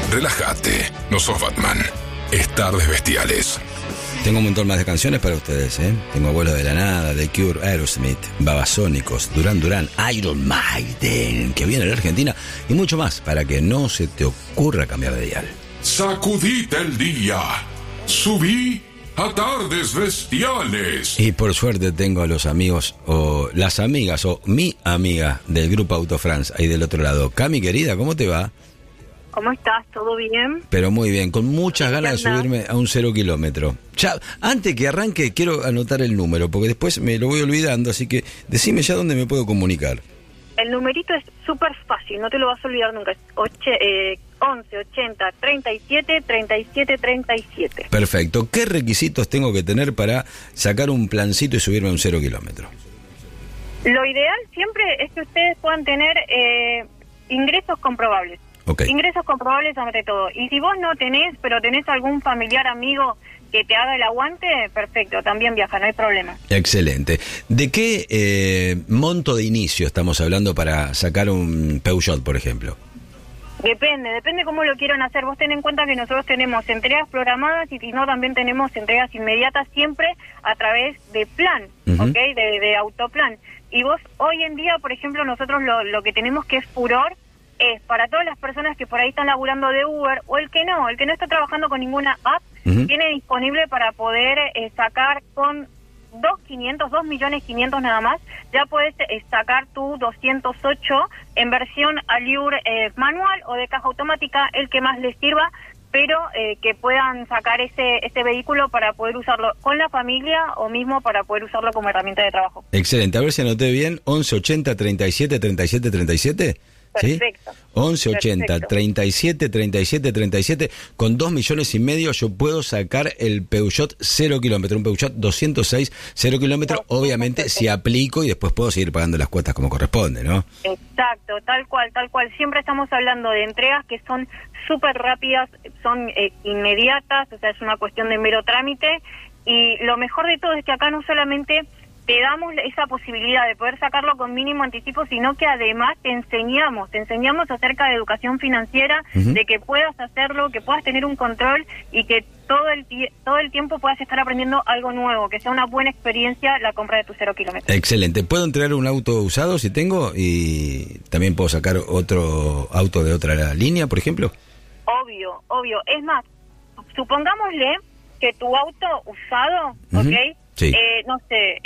Relájate, no sos Batman. Es Tardes Bestiales. Tengo un montón más de canciones para ustedes, ¿eh? Tengo Vuelo de la Nada, The Cure, Aerosmith, Babasónicos, Duran Duran, Iron Maiden, que viene a la Argentina, y mucho más para que no se te ocurra cambiar de dial. Sacudite el día. Subí a Tardes Bestiales. Y por suerte tengo a los amigos, o las amigas, o mi amiga del Grupo Auto France, ahí del otro lado. Cami, querida, ¿cómo te va? ¿Cómo estás? ¿Todo bien? Pero muy bien, con muchas ganas de subirme a un 0 kilómetro. Ya, antes que arranque, quiero anotar el número, porque después me lo voy olvidando, así que decime ya dónde me puedo comunicar. El numerito es súper fácil, no te lo vas a olvidar nunca. Es 11 80 37 37 37. Perfecto. ¿Qué requisitos tengo que tener para sacar un plancito y subirme a un 0 kilómetro? Lo ideal siempre es que ustedes puedan tener ingresos comprobables. Okay. Ingresos comprobables ante todo. Y si vos no tenés, pero tenés algún familiar, amigo que te haga el aguante, perfecto, también viaja, no hay problema. Excelente. ¿De qué monto de inicio estamos hablando para sacar un Peugeot, por ejemplo? Depende cómo lo quieran hacer. Vos ten en cuenta que nosotros tenemos entregas programadas y si no también tenemos entregas inmediatas siempre a través de plan, ¿ok? De autoplan. Y vos hoy en día, por ejemplo, nosotros lo que tenemos que es furor es para todas las personas que por ahí están laburando de Uber o el que no está trabajando con ninguna app, tiene disponible para poder sacar con 2.500.000 nada más, ya puedes sacar tu 208 en versión Allure manual o de caja automática, el que más les sirva, pero que puedan sacar ese vehículo para poder usarlo con la familia o mismo para poder usarlo como herramienta de trabajo. Excelente, a ver si anoté bien, 11 80 37 37 37. Perfecto. ¿Sí? 11 80 Perfecto. 37 37 37. Con 2,5 millones yo puedo sacar el Peugeot 0 kilómetro, un Peugeot 206 0 kilómetro, obviamente si aplico y después puedo seguir pagando las cuotas como corresponde, ¿no? Exacto, tal cual. Siempre estamos hablando de entregas que son súper rápidas, son inmediatas, o sea, es una cuestión de mero trámite. Y lo mejor de todo es que acá no solamente te damos esa posibilidad de poder sacarlo con mínimo anticipo, sino que además te enseñamos acerca de educación financiera, de que puedas hacerlo, que puedas tener un control y que todo el tiempo puedas estar aprendiendo algo nuevo, que sea una buena experiencia la compra de tu 0 kilómetro. Excelente. ¿Puedo entregar un auto usado si tengo? Y también puedo sacar otro auto de otra línea, por ejemplo. Obvio. Es más, supongámosle que tu auto usado, ¿ok? Sí. No sé,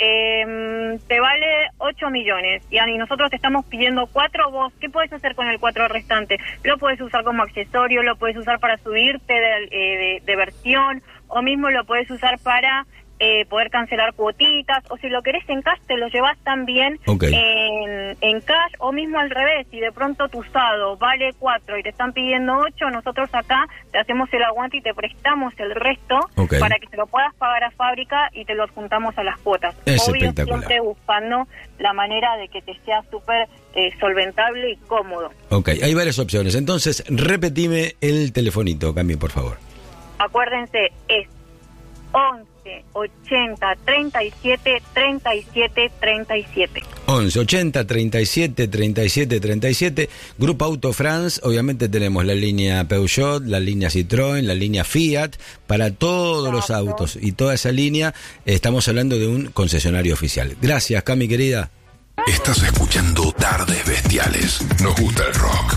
te vale 8 millones y nosotros te estamos pidiendo 4, vos, ¿qué puedes hacer con el 4 restante? Lo puedes usar como accesorio, lo puedes usar para subirte de versión, o mismo lo puedes usar para poder cancelar cuotitas, o si lo querés en cash, te lo llevas también en cash, o mismo al revés, si de pronto tu usado vale 4 y te están pidiendo 8, nosotros acá te hacemos el aguante y te prestamos el resto para que te lo puedas pagar a fábrica y te lo adjuntamos a las cuotas. Es Obvio, espectacular. siempre buscando la manera de que te sea súper solventable y cómodo. Ok, hay varias opciones. Entonces, repetime el telefonito, Cami, por favor. Acuérdense, es 11 80 37 37 37. 11 80 37 37 37. Grupo Auto France, obviamente tenemos la línea Peugeot, la línea Citroën, la línea Fiat, para todos los autos y toda esa línea estamos hablando de un concesionario oficial. Gracias, Cami, querida. Estás escuchando Tardes Bestiales. Nos gusta el rock.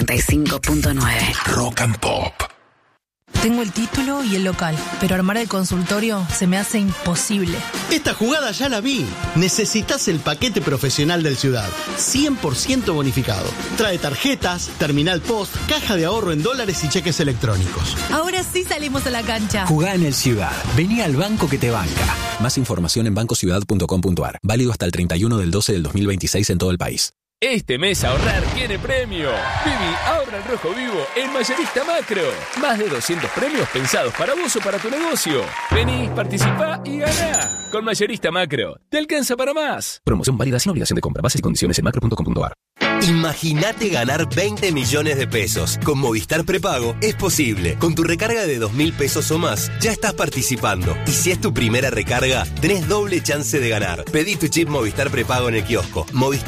95.9. Rock and Pop. Tengo el título y el local, pero armar el consultorio se me hace imposible. Esta jugada ya la vi. Necesitas el paquete profesional del Ciudad, 100% bonificado. Trae tarjetas, terminal post, caja de ahorro en dólares y cheques electrónicos. Ahora sí salimos a la cancha. Jugá en el Ciudad. Vení al banco que te banca. Más información en bancociudad.com.ar. Válido hasta el 31 del 12 del 2026 en todo el país. Este mes ahorrar tiene premio. Vivi, ahorra en rojo vivo en Mayorista Macro. Más de 200 premios pensados para vos o para tu negocio. Vení, participá y ganá. Con Mayorista Macro, te alcanza para más. Promoción válida sin obligación de compra. Bases y condiciones en macro.com.ar. Imagínate ganar 20 millones de pesos. Con Movistar Prepago es posible. Con tu recarga de 2.000 pesos o más, ya estás participando. Y si es tu primera recarga, tenés doble chance de ganar. Pedí tu chip Movistar Prepago en el kiosco. Movistar.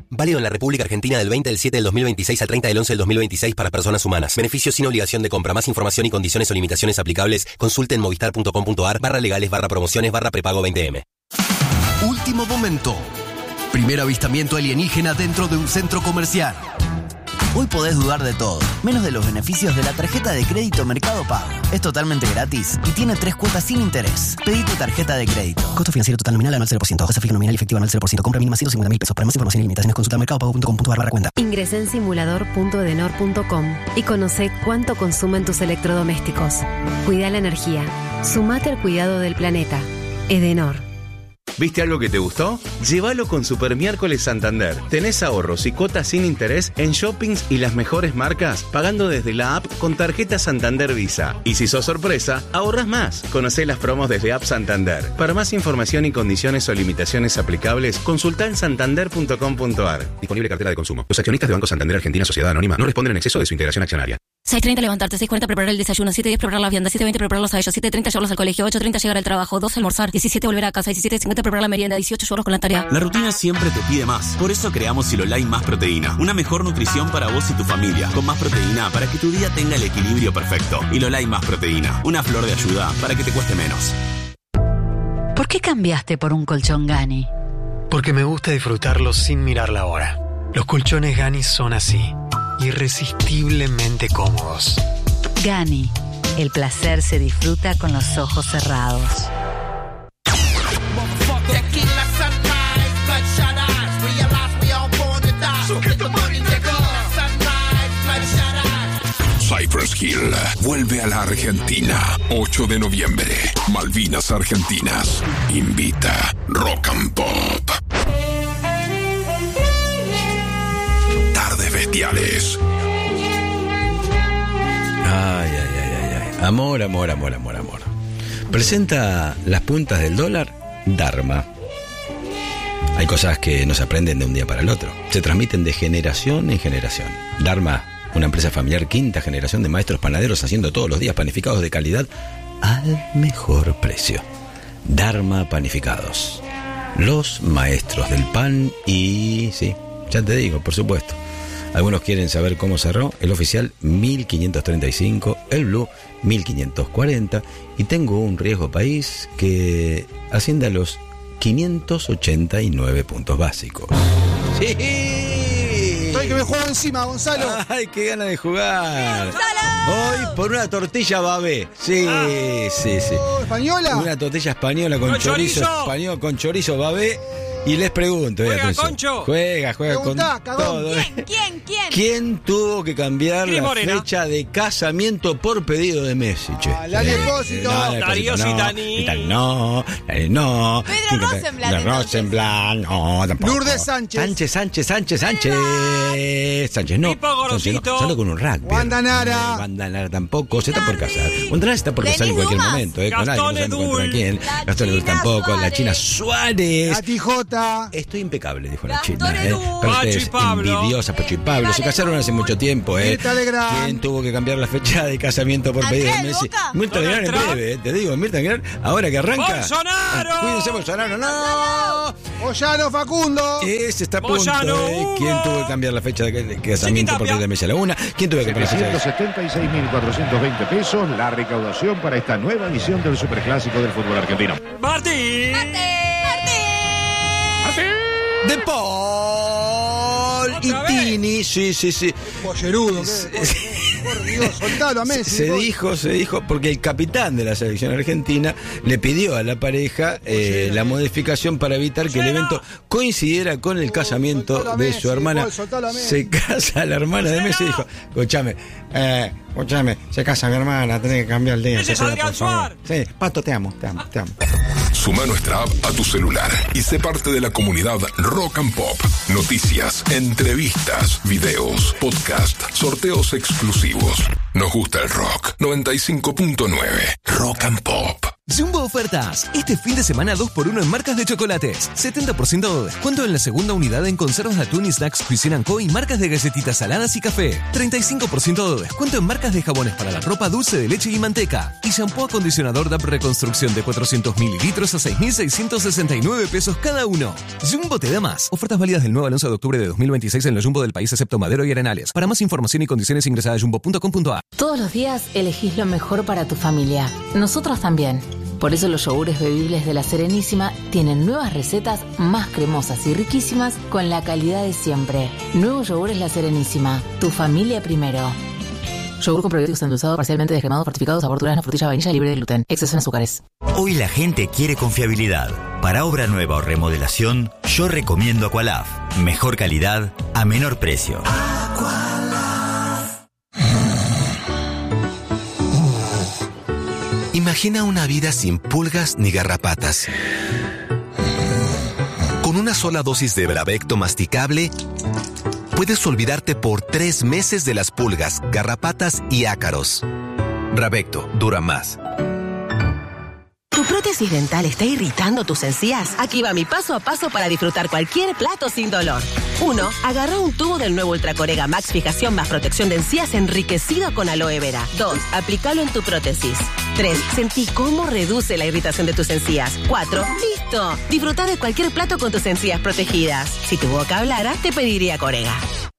Válido en la República Argentina del 20 del 7 del 2026 al 30 del 11 del 2026 para personas humanas. Beneficios sin obligación de compra. Más información y condiciones o limitaciones aplicables. Consulte en movistar.com.ar/legales/promociones/prepago 20M. Último momento. Primer avistamiento alienígena dentro de un centro comercial. Hoy podés dudar de todo, menos de los beneficios de la tarjeta de crédito Mercado Pago. Es totalmente gratis y tiene 3 cuotas sin interés. Pedí tu tarjeta de crédito. Costo financiero total nominal anual 0%. Tasa fija nominal y efectiva anual 0%. Compra mínima 150.000 pesos. Para más información y limitaciones consulta mercadopago.com.ar/cuenta. Ingresá en simulador.edenor.com y conoce cuánto consumen tus electrodomésticos. Cuida la energía. Sumate al cuidado del planeta. Edenor. ¿Viste algo que te gustó? Llévalo con Super Miércoles Santander. Tenés ahorros y cuotas sin interés en shoppings y las mejores marcas, pagando desde la app con tarjeta Santander Visa. Y si sos sorpresa, ahorrás más. Conocé las promos desde App Santander. Para más información y condiciones o limitaciones aplicables, consultá en santander.com.ar. Disponible cartera de consumo. Los accionistas de Banco Santander Argentina Sociedad Anónima no responden en exceso de su integración accionaria. 6:30 levantarte, 6:40 preparar el desayuno, 7:10 preparar la vianda, 7:20 prepararlos a ellos, 7:30 llevarlos al colegio, 8:30 llegar al trabajo, 12 almorzar, 17 volver a casa, 17:50 preparar la merienda, 18 llevarlos con la tarea. La rutina siempre te pide más. Por eso creamos Silolai Más Proteína. Una mejor nutrición para vos y tu familia. Con más proteína para que tu día tenga el equilibrio perfecto. Silolai Más Proteína. Una flor de ayuda para que te cueste menos. ¿Por qué cambiaste por un colchón Gani? Porque me gusta disfrutarlo sin mirar la hora. Los colchones Gani son así. Irresistiblemente cómodos. Gani. El placer se disfruta con los ojos cerrados. Cypress Hill vuelve a la Argentina. 8 de noviembre. Malvinas Argentinas. Invita Rock and Pop. Tardes bestiales. Ay. Amor. Presenta las puntas del dólar Dharma. Hay cosas que no se aprenden de un día para el otro. Se transmiten de generación en generación. Dharma, una empresa familiar, 5ª generación de maestros panaderos haciendo todos los días panificados de calidad al mejor precio. Dharma Panificados. Los maestros del pan y... sí, ya te digo, por supuesto. Algunos quieren saber cómo cerró. El oficial 1535, el blue 1540 y tengo un riesgo país que asciende a los 589 puntos básicos. ¡Sí! Estoy que me juego encima, Gonzalo. ¡Ay, qué gana de jugar! Hoy por una tortilla babé. Sí. ¿Española? Una tortilla española con chorizo español, con chorizo babé. Y les pregunto, juega Concho. Juega con todo. ¿Quién tuvo que cambiar la fecha de casamiento por pedido de Messi? Lali Espósito. Darío Citani. No. Pedro Rosenblatt. No, tampoco. Lourdes Sánchez. Sánchez, no. Pipo Gorosito. Solo con un rugby. Wanda Nara tampoco. Se está por casar. Wanda Nara se está por casar en cualquier momento. Con alguien, no sabemos contra quién. Gastón Edul tampoco. La China Suárez. La Tijota. Estoy impecable, dijo la China. Pacho y Pablo. Envidiosa, Pacho y Pablo. Se casaron hace mucho tiempo. ¿Quién tuvo que cambiar la fecha de casamiento por pedido de Messi? Mirta Legrand en breve, te digo. Mirta Legrand, ahora que arranca. ¡Bolsonaro! Cuídense, Bolsonaro, no. Moyano Facundo. Ese está a punto. ¿Quién tuvo que cambiar la fecha de casamiento por pedido de Messi a la 1? ¿Quién tuvo que cambiar la fecha? 776.420 pesos la recaudación para esta nueva edición del Superclásico del fútbol argentino. Martín. De Paul y Tini, sí. Pollerudo, por Dios, soltalo a Messi. Se dijo, porque el capitán de la selección argentina le pidió a la pareja la modificación para evitar que el evento coincidiera con el casamiento de su hermana. Se casa la hermana de Messi y dijo, escúchame, se casa mi hermana, tenés que cambiar el día. Sí, Pato, te amo. Suma nuestra app a tu celular y sé parte de la comunidad Rock and Pop. Noticias, entrevistas, videos, podcast, sorteos exclusivos. Nos gusta el rock. 95.9 Rock and Pop. Jumbo Ofertas. Este fin de semana 2x1 en marcas de chocolates. 70% de descuento en la segunda unidad en conservas de atún y snacks Cuisine & Co. y marcas de galletitas saladas y café. 35% de descuento en marcas de jabones para la ropa, dulce de leche y manteca. Y shampoo acondicionador DAP Reconstrucción de 400 mililitros a 6.669 pesos cada uno. Jumbo te da más. Ofertas válidas del 9 al 11 de octubre de 2026 en los Jumbo del país excepto Madero y Arenales. Para más información y condiciones ingresa a jumbo.com.ar. Todos los días elegís lo mejor para tu familia. Nosotros también. Por eso los yogures bebibles de La Serenísima tienen nuevas recetas más cremosas y riquísimas con la calidad de siempre. Nuevos yogures La Serenísima. Tu familia primero. Yogur con probióticos endulzado, parcialmente descremado, fortificado, sabor durazno, frutilla, vainilla, libre de gluten. Exceso en azúcares. Hoy la gente quiere confiabilidad. Para obra nueva o remodelación, yo recomiendo Aqualaf. Mejor calidad a menor precio. Imagina una vida sin pulgas ni garrapatas. Con una sola dosis de Bravecto masticable, puedes olvidarte por 3 meses de las pulgas, garrapatas y ácaros. Bravecto dura más. ¿Tu prótesis dental está irritando tus encías? Aquí va mi paso a paso para disfrutar cualquier plato sin dolor. 1. Agarra un tubo del nuevo Ultracorega Max Fijación más protección de encías enriquecido con aloe vera. 2. Aplícalo en tu prótesis. 3. Sentí cómo reduce la irritación de tus encías. 4. ¡Listo! Disfruta de cualquier plato con tus encías protegidas. Si tu boca hablara, te pediría Corega.